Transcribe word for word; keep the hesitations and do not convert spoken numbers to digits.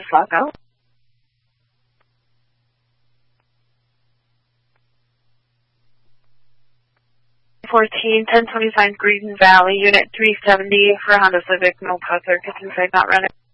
just log out. fourteen, ten twenty-five Green Valley, Unit three seventy for Honda Civic, no power circuits inside, not running.